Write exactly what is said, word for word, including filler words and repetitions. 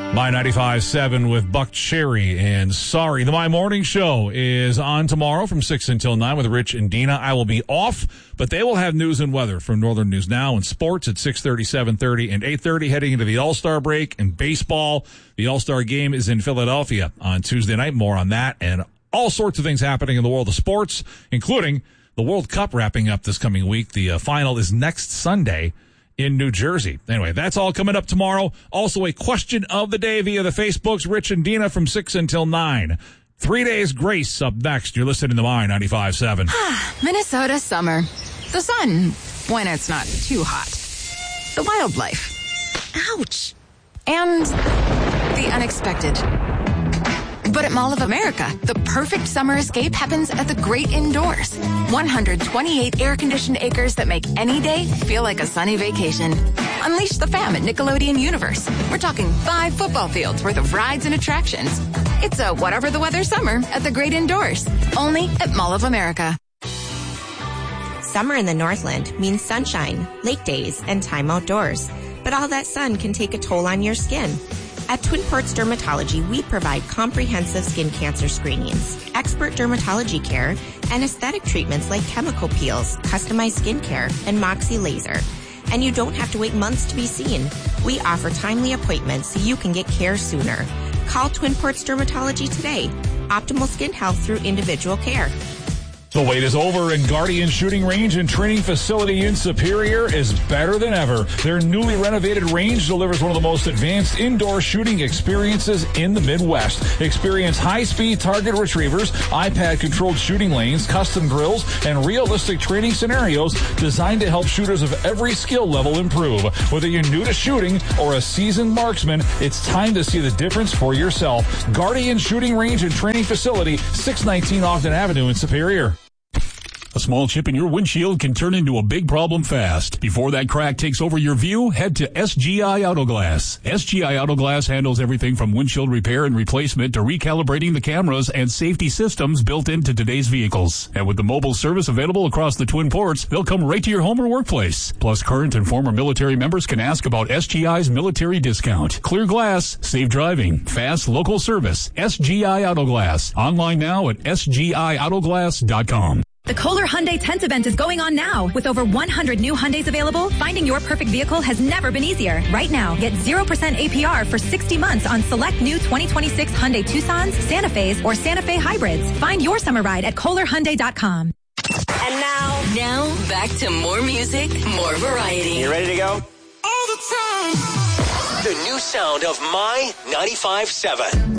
My ninety-five point seven with Buck Cherry and Sorry. The My Morning Show is on tomorrow from six until nine with Rich and Dina. I will be off, but they will have news and weather from Northern News Now and sports at six thirty, seven thirty, and eight thirty heading into the All-Star break and baseball. The All-Star game is in Philadelphia on Tuesday night. More on that and all sorts of things happening in the world of sports, including the World Cup wrapping up this coming week. The uh, final is next Sunday in New Jersey. Anyway, that's all coming up tomorrow. Also, a question of the day via the Facebooks. Rich and Dina from six until nine. Three days grace up next. You're listening to My ninety-five point seven. Minnesota summer. The sun, when it's not too hot. The wildlife. Ouch. And the unexpected. But at Mall of America, the perfect summer escape happens at the great indoors. one hundred twenty-eight air-conditioned acres that make any day feel like a sunny vacation. Unleash the fam at Nickelodeon Universe. We're talking five football fields worth of rides and attractions. It's a whatever the weather summer at the great indoors. Only at Mall of America. Summer in the Northland means sunshine, lake days, and time outdoors. But all that sun can take a toll on your skin. At Twin Ports Dermatology, we provide comprehensive skin cancer screenings, expert dermatology care, and aesthetic treatments like chemical peels, customized skincare, and Moxie laser. And you don't have to wait months to be seen. We offer timely appointments so you can get care sooner. Call Twin Ports Dermatology today. Optimal skin health through individual care. The wait is over, and Guardian Shooting Range and Training Facility in Superior is better than ever. Their newly renovated range delivers one of the most advanced indoor shooting experiences in the Midwest. Experience high-speed target retrievers, iPad-controlled shooting lanes, custom drills, and realistic training scenarios designed to help shooters of every skill level improve. Whether you're new to shooting or a seasoned marksman, it's time to see the difference for yourself. Guardian Shooting Range and Training Facility, six nineteen Ogden Avenue in Superior. A small chip in your windshield can turn into a big problem fast. Before that crack takes over your view, head to S G I Autoglass. S G I Autoglass handles everything from windshield repair and replacement to recalibrating the cameras and safety systems built into today's vehicles. And with the mobile service available across the Twin Ports, they'll come right to your home or workplace. Plus, current and former military members can ask about S G I's military discount. Clear glass, safe driving, fast local service. S G I Autoglass. Online now at S G I autoglass dot com. The Kohler Hyundai Tent Event is going on now. With over one hundred new Hyundais available, finding your perfect vehicle has never been easier. Right now, get zero percent A P R for sixty months on select new twenty twenty-six Hyundai Tucsons, Santa Fe's, or Santa Fe hybrids. Find your summer ride at Kohler Hyundai dot com. And now, now back to more music, more variety. You ready to go? All the time. The new sound of My ninety-five point seven.